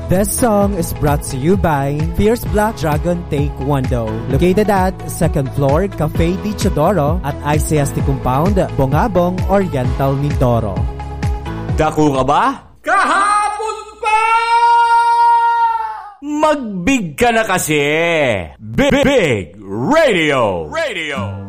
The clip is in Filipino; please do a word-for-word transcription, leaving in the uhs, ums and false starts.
This song is brought to you by Fierce Black Dragon Taekwondo, located at second floor, Cafe de Chodoro at I C S T Compound, Bongabong, Oriental, Mindoro. Dako ka ba? Kahapon pa! Magbig ka na kasi! Big, Big Radio! Radio!